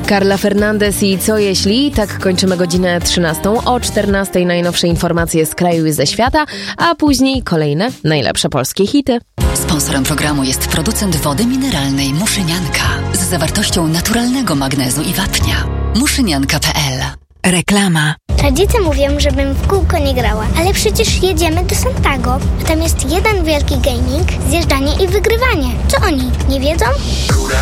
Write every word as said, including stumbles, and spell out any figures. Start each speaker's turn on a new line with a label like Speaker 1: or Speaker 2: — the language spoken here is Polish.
Speaker 1: Carla Fernandez i Co jeśli? Tak kończymy godzinę trzynastą. O czternastej najnowsze informacje z kraju i ze świata, a później kolejne najlepsze polskie hity.
Speaker 2: Sponsorem programu jest producent wody mineralnej Muszynianka z zawartością naturalnego magnezu i wapnia. muszynianka kropka p l. Reklama.
Speaker 3: Rodzice mówią, żebym w kółko nie grała, ale przecież jedziemy do Santago, a tam jest jeden wielki gaming, zjeżdżanie i wygrywanie. Co oni, nie wiedzą?